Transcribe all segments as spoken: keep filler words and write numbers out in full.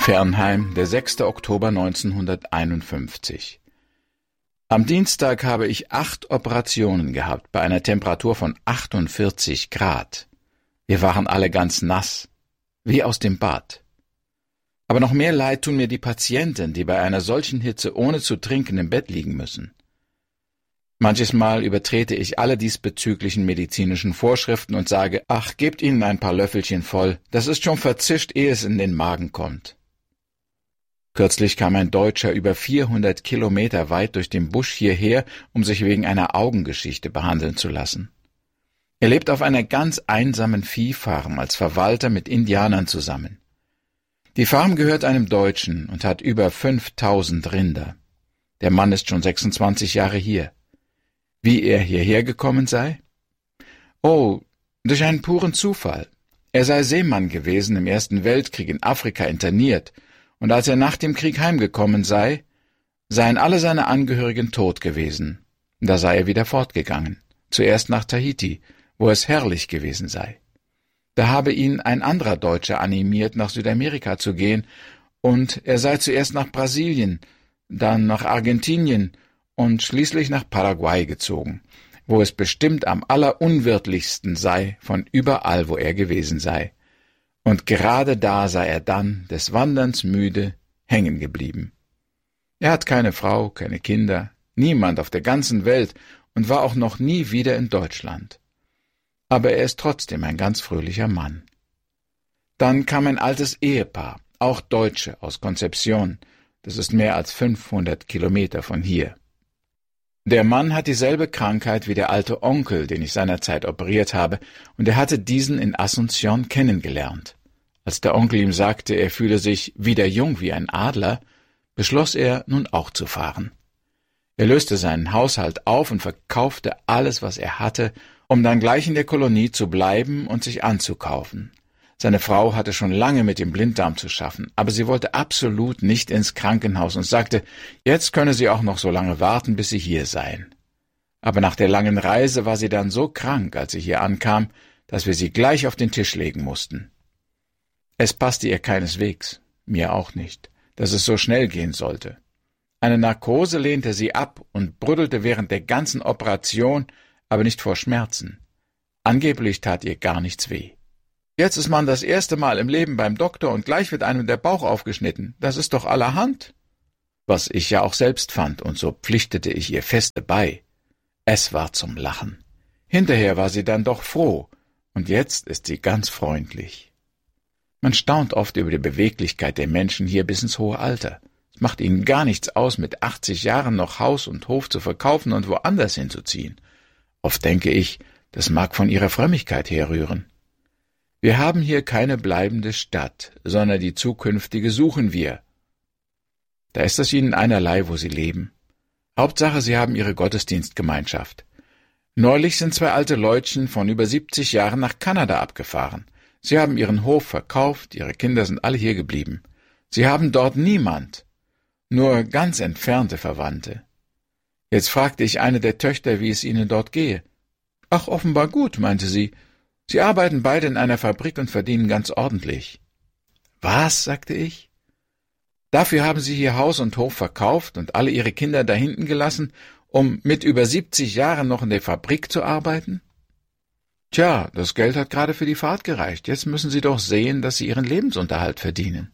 Fernheim, der sechster Oktober neunzehnhunderteinundfünfzig. Am Dienstag habe ich acht Operationen gehabt, bei einer Temperatur von achtundvierzig Grad. Wir waren alle ganz nass, wie aus dem Bad. Aber noch mehr leid tun mir die Patienten, die bei einer solchen Hitze ohne zu trinken im Bett liegen müssen. Manches Mal übertrete ich alle diesbezüglichen medizinischen Vorschriften und sage, ach, gebt ihnen ein paar Löffelchen voll, das ist schon verzischt, ehe es in den Magen kommt. Kürzlich kam ein Deutscher über vierhundert Kilometer weit durch den Busch hierher, um sich wegen einer Augengeschichte behandeln zu lassen. Er lebt auf einer ganz einsamen Viehfarm als Verwalter mit Indianern zusammen. Die Farm gehört einem Deutschen und hat über fünftausend Rinder. Der Mann ist schon sechsundzwanzig Jahre hier. Wie er hierher gekommen sei? Oh, durch einen puren Zufall. Er sei Seemann gewesen im Ersten Weltkrieg in Afrika interniert, und als er nach dem Krieg heimgekommen sei, seien alle seine Angehörigen tot gewesen. Da sei er wieder fortgegangen, zuerst nach Tahiti, wo es herrlich gewesen sei. Da habe ihn ein anderer Deutscher animiert, nach Südamerika zu gehen, und er sei zuerst nach Brasilien, dann nach Argentinien und schließlich nach Paraguay gezogen, wo es bestimmt am allerunwirtlichsten sei von überall, wo er gewesen sei. Und gerade da sei er dann, des Wanderns müde, hängen geblieben. Er hat keine Frau, keine Kinder, niemand auf der ganzen Welt und war auch noch nie wieder in Deutschland. Aber er ist trotzdem ein ganz fröhlicher Mann. Dann kam ein altes Ehepaar, auch Deutsche, aus Concepción. Das ist mehr als fünfhundert Kilometer von hier. Der Mann hat dieselbe Krankheit wie der alte Onkel, den ich seinerzeit operiert habe, und er hatte diesen in Asunción kennengelernt. Als der Onkel ihm sagte, er fühle sich wieder jung wie ein Adler, beschloss er, nun auch zu fahren. Er löste seinen Haushalt auf und verkaufte alles, was er hatte, um dann gleich in der Kolonie zu bleiben und sich anzukaufen. Seine Frau hatte schon lange mit dem Blinddarm zu schaffen, aber sie wollte absolut nicht ins Krankenhaus und sagte, jetzt könne sie auch noch so lange warten, bis sie hier seien. Aber nach der langen Reise war sie dann so krank, als sie hier ankam, dass wir sie gleich auf den Tisch legen mussten. Es passte ihr keineswegs, mir auch nicht, dass es so schnell gehen sollte. Eine Narkose lehnte sie ab und brüddelte während der ganzen Operation, aber nicht vor Schmerzen. Angeblich tat ihr gar nichts weh. Jetzt ist man das erste Mal im Leben beim Doktor und gleich wird einem der Bauch aufgeschnitten. Das ist doch allerhand. Was ich ja auch selbst fand, und so pflichtete ich ihr feste bei. Es war zum Lachen. Hinterher war sie dann doch froh, und jetzt ist sie ganz freundlich. Man staunt oft über die Beweglichkeit der Menschen hier bis ins hohe Alter. Es macht ihnen gar nichts aus, mit achtzig Jahren noch Haus und Hof zu verkaufen und woanders hinzuziehen. Oft denke ich, das mag von ihrer Frömmigkeit herrühren. Wir haben hier keine bleibende Stadt, sondern die zukünftige suchen wir. Da ist es ihnen einerlei, wo sie leben. Hauptsache, sie haben ihre Gottesdienstgemeinschaft. Neulich sind zwei alte Leutchen von über siebzig Jahren nach Kanada abgefahren. Sie haben ihren Hof verkauft, ihre Kinder sind alle hier geblieben. Sie haben dort niemand, nur ganz entfernte Verwandte. Jetzt fragte ich eine der Töchter, wie es ihnen dort gehe. Ach, offenbar gut, meinte sie. Sie arbeiten beide in einer Fabrik und verdienen ganz ordentlich. Was, sagte ich? Dafür haben sie hier Haus und Hof verkauft und alle ihre Kinder da hinten gelassen, um mit über siebzig Jahren noch in der Fabrik zu arbeiten? Tja, das Geld hat gerade für die Fahrt gereicht. Jetzt müssen sie doch sehen, dass sie ihren Lebensunterhalt verdienen.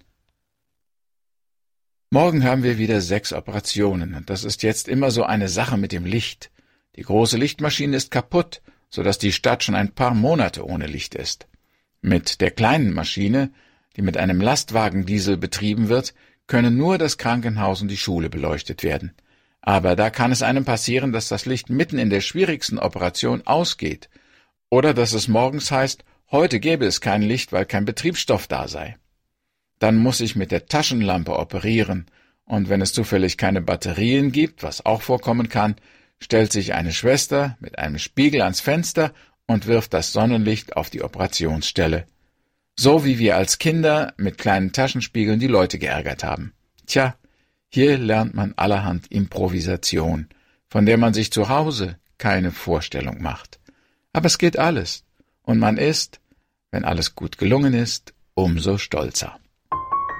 Morgen haben wir wieder sechs Operationen, und das ist jetzt immer so eine Sache mit dem Licht. Die große Lichtmaschine ist kaputt, so dass die Stadt schon ein paar Monate ohne Licht ist. Mit der kleinen Maschine, die mit einem Lastwagendiesel betrieben wird, können nur das Krankenhaus und die Schule beleuchtet werden. Aber da kann es einem passieren, dass das Licht mitten in der schwierigsten Operation ausgeht. Oder dass es morgens heißt, heute gäbe es kein Licht, weil kein Betriebsstoff da sei. Dann muss ich mit der Taschenlampe operieren, und wenn es zufällig keine Batterien gibt, was auch vorkommen kann, stellt sich eine Schwester mit einem Spiegel ans Fenster und wirft das Sonnenlicht auf die Operationsstelle. So wie wir als Kinder mit kleinen Taschenspiegeln die Leute geärgert haben. Tja, hier lernt man allerhand Improvisation, von der man sich zu Hause keine Vorstellung macht. Aber es geht alles, und man ist, wenn alles gut gelungen ist, umso stolzer.